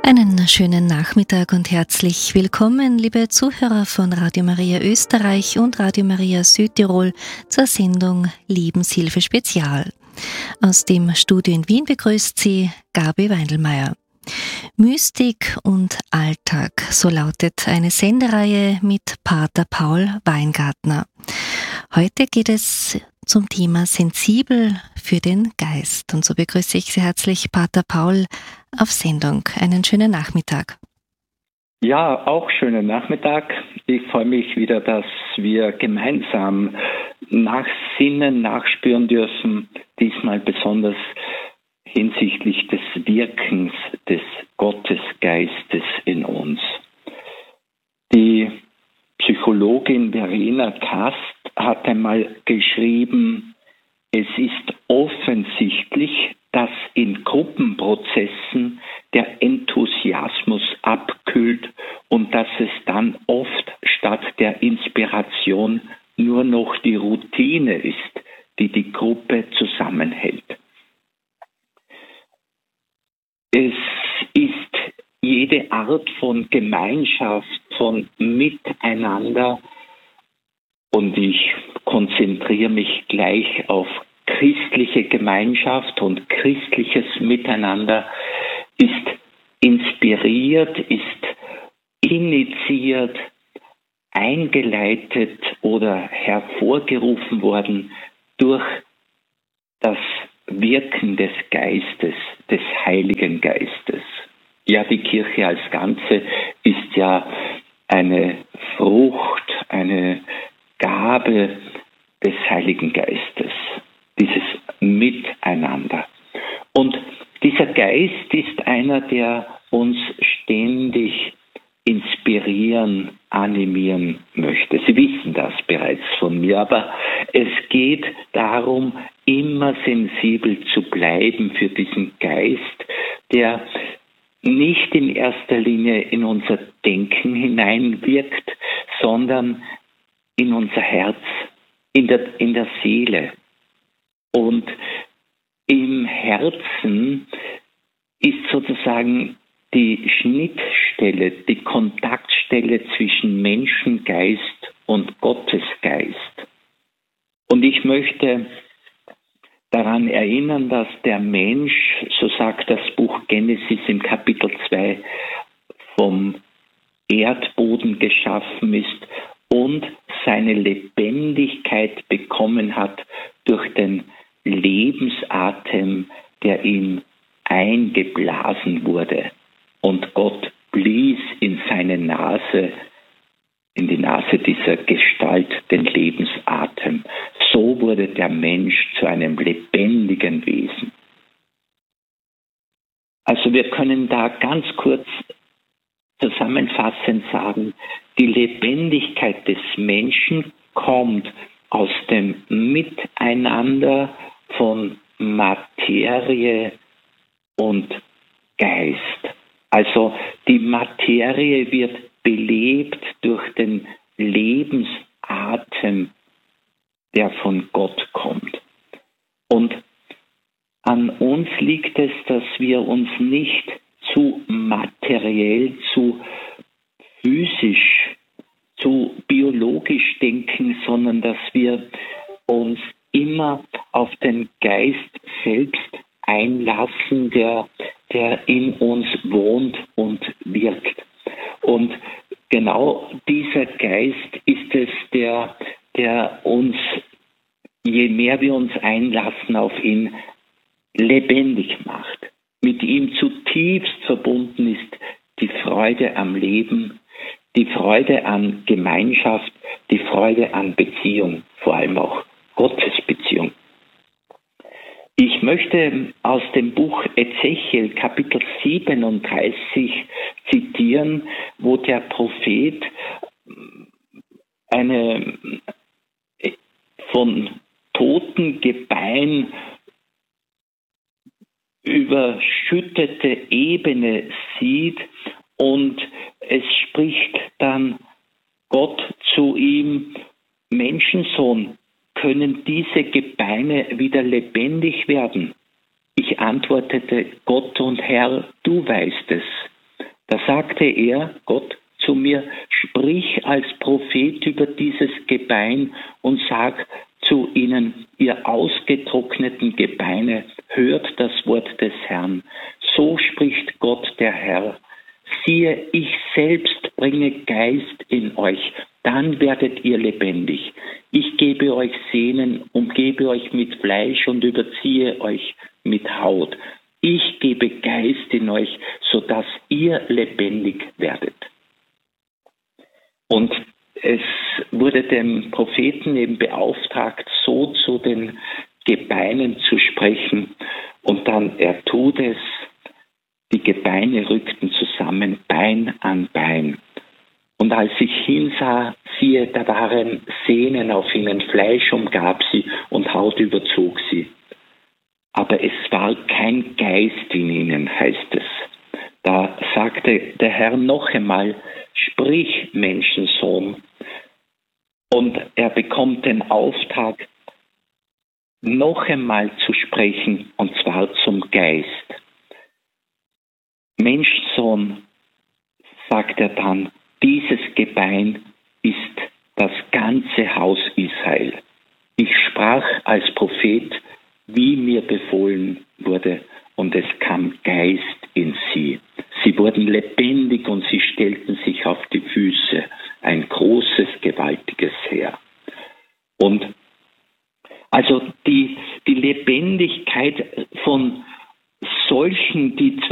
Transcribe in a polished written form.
Einen schönen Nachmittag und herzlich willkommen, liebe Zuhörer von Radio Maria Österreich und Radio Maria Südtirol zur Sendung Lebenshilfe Spezial. Aus dem Studio in Wien begrüßt Sie Gabi Weindelmeier. Mystik und Alltag, so lautet eine Sendereihe mit Pater Paul Weingartner. Heute geht es zum Thema Sensibel für den Geist. Und so begrüße ich Sie herzlich, Pater Paul, auf Sendung. Einen schönen Nachmittag. Ja, auch schönen Nachmittag. Ich freue mich wieder, dass wir gemeinsam nachsinnen, nachspüren dürfen, diesmal besonders hinsichtlich des Wirkens des Gottesgeistes in uns. Die Psychologin Verena Kast hat einmal geschrieben, es ist offensichtlich, dass in Gruppenprozessen der Enthusiasmus abkühlt und dass es dann oft statt der Inspiration nur noch die Routine ist, die die Gruppe zusammenhält. Es ist jede Art von Gemeinschaft, von Miteinander, und ich konzentriere mich gleich auf christliche Gemeinschaft und christliches Miteinander, ist inspiriert, ist initiiert, eingeleitet oder hervorgerufen worden durch das Wirken des Geistes, des Heiligen Geistes. Ja, die Kirche als Ganze ist ja eine Frucht, eine Gabe des Heiligen Geistes, dieses Miteinander. Und dieser Geist ist einer, der uns ständig inspirieren, animieren möchte. Sie wissen das bereits von mir, aber es geht darum, immer sensibel zu bleiben für diesen Geist, der nicht in erster Linie in unser Denken hineinwirkt, sondern in unser Herz, in der Seele. Und im Herzen ist sozusagen die Schnittstelle, die Kontaktstelle zwischen Menschengeist und Gottesgeist. Und ich möchte daran erinnern, dass der Mensch, so sagt das Buch Genesis im Kapitel 2, vom Erdboden geschaffen ist und seine Lebendigkeit bekommen hat durch den Lebensatem, der ihm eingeblasen wurde. Und Gott blies in seine Nase, in die Nase dieser Gestalt, den Lebensatem. So wurde der Mensch zu einem lebendigen Wesen. Also wir können da ganz kurz zusammenfassend sagen, die Lebendigkeit des Menschen kommt aus dem Miteinander von Materie und Geist. Also die Materie wird belebt durch den Lebensatem, der von Gott kommt. Und an uns liegt es, dass wir uns nicht zu materiell, zu physisch, zu biologisch denken, sondern dass wir uns immer auf den Geist selbst einlassen, der in uns wohnt und wirkt. Und genau dieser Geist ist es, der uns, je mehr wir uns einlassen auf ihn, lebendig macht. Mit ihm zutiefst verbunden ist die Freude am Leben, die Freude an Gemeinschaft, die Freude an Beziehung, vor allem auch Gottesbeziehung. Ich möchte aus dem Buch Ezechiel Kapitel 37 zitieren, wo der Prophet eine von toten Gebein überschüttete Ebene sieht und es spricht dann Gott zu ihm: Menschensohn, können diese Gebeine wieder lebendig werden? Ich antwortete: Gott und Herr, du weißt es. Da sagte er, Gott, zu mir, sprich als Prophet über dieses Gebein und sag zu ihnen, ihr ausgetrockneten Gebeine, hört das Wort des Herrn. So spricht Gott der Herr. Siehe, ich selbst bringe Geist in euch, dann werdet ihr lebendig. Ich gebe euch Sehnen, umgebe euch mit Fleisch und überziehe euch mit Haut. Ich gebe Geist in euch, sodass ihr lebendig werdet. Und es wurde dem Propheten eben beauftragt, so zu den Gebeinen zu sprechen. Und dann, er tut es, die Gebeine rückten zusammen, Bein an Bein. Und als ich hinsah, siehe, da waren Sehnen auf ihnen, Fleisch umgab sie und Haut überzog sie. Aber es war kein Geist in ihnen, heißt es. Da sagte der Herr noch einmal, sprich, Menschensohn. Und er bekommt den Auftrag, noch einmal zu sprechen, und zwar zum Geist. Menschensohn, sagt er dann, dieses Gebein ist das ganze Haus Israel. Ich sprach als Prophet, wie mir befohlen wurde, und es kam Geist in sie. Sie wurden lebendig und sie stellten sich auf die Füße. Ein großes, gewaltiges Heer. Und also die Lebendigkeit von solchen, die